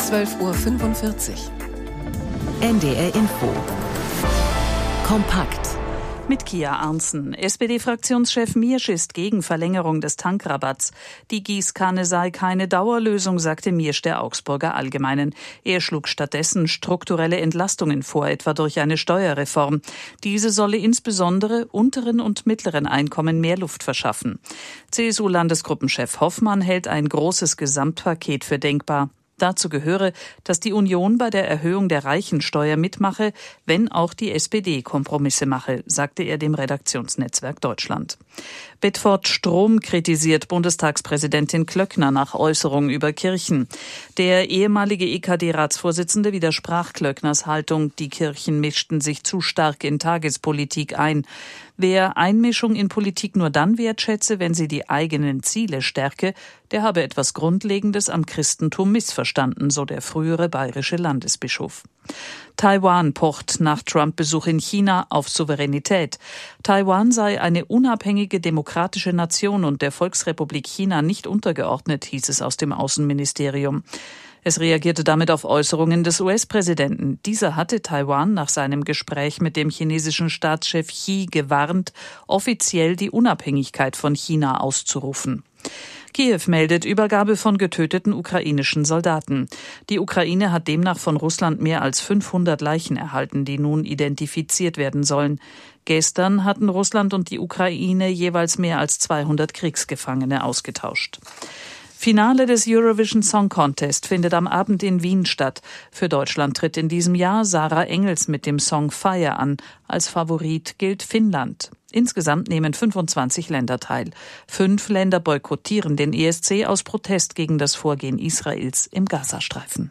12:45 Uhr. NDR Info. Kompakt. Mit Kia Arntzen. SPD-Fraktionschef Miersch ist gegen Verlängerung des Tankrabatts. Die Gießkanne sei keine Dauerlösung, sagte Miersch der Augsburger Allgemeinen. Er schlug stattdessen strukturelle Entlastungen vor, etwa durch eine Steuerreform. Diese solle insbesondere unteren und mittleren Einkommen mehr Luft verschaffen. CSU-Landesgruppenchef Hoffmann hält ein großes Gesamtpaket für denkbar. Dazu gehöre, dass die Union bei der Erhöhung der Reichensteuer mitmache, wenn auch die SPD Kompromisse mache, sagte er dem Redaktionsnetzwerk Deutschland. Bedford Strom kritisiert Bundestagspräsidentin Klöckner nach Äußerungen über Kirchen. Der ehemalige EKD-Ratsvorsitzende widersprach Klöckners Haltung, die Kirchen mischten sich zu stark in Tagespolitik ein. Wer Einmischung in Politik nur dann wertschätze, wenn sie die eigenen Ziele stärke, der habe etwas Grundlegendes am Christentum missverstanden, so der frühere bayerische Landesbischof. Taiwan pocht nach Trump-Besuch in China auf Souveränität. Taiwan sei eine unabhängige demokratische Nation und der Volksrepublik China nicht untergeordnet, hieß es aus dem Außenministerium. Es reagierte damit auf Äußerungen des US-Präsidenten. Dieser hatte Taiwan nach seinem Gespräch mit dem chinesischen Staatschef Xi gewarnt, offiziell die Unabhängigkeit von China auszurufen. Kiew meldet Übergabe von getöteten ukrainischen Soldaten. Die Ukraine hat demnach von Russland mehr als 500 Leichen erhalten, die nun identifiziert werden sollen. Gestern hatten Russland und die Ukraine jeweils mehr als 200 Kriegsgefangene ausgetauscht. Finale des Eurovision Song Contest findet am Abend in Wien statt. Für Deutschland tritt in diesem Jahr Sarah Engels mit dem Song Fire an. Als Favorit gilt Finnland. Insgesamt nehmen 25 Länder teil. 5 Länder boykottieren den ESC aus Protest gegen das Vorgehen Israels im Gazastreifen.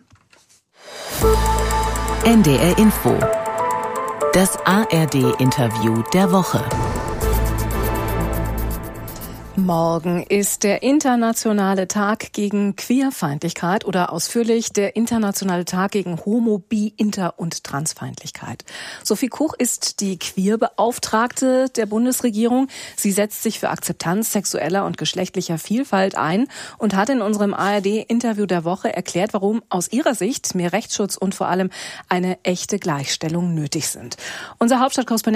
NDR Info. Das ARD-Interview der Woche. Morgen ist der internationale Tag gegen Queerfeindlichkeit oder ausführlich der internationale Tag gegen Homo-, Bi-, Inter- und Transfeindlichkeit. Sophie Kuch ist die Queerbeauftragte der Bundesregierung. Sie setzt sich für Akzeptanz sexueller und geschlechtlicher Vielfalt ein und hat in unserem ARD-Interview der Woche erklärt, warum aus ihrer Sicht mehr Rechtsschutz und vor allem eine echte Gleichstellung nötig sind. Unser Hauptstadtkorrespondent